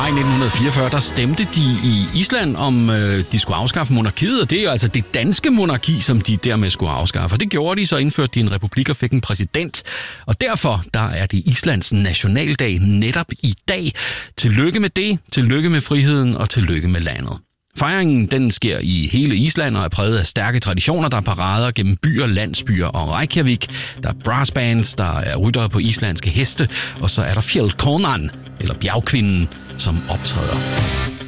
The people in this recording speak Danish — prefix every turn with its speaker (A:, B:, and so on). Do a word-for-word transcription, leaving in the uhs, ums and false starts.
A: maj nitten fireogfyrre, der stemte de i Island, om øh, de skulle afskaffe monarkiet, og det er jo altså det danske monarki, som de dermed skulle afskaffe. Og det gjorde de, så indførte de en republik og fik en præsident. Og derfor der er det Islands nationaldag netop i dag. Tillykke med det, tillykke med friheden og tillykke med landet. Fejringen den sker i hele Island og er præget af stærke traditioner, der er parader gennem byer, landsbyer og Reykjavik. Der er brassbands, der er ryttere på islandske heste, og så er der fjällkonan, eller bjergkvinden, som optræder.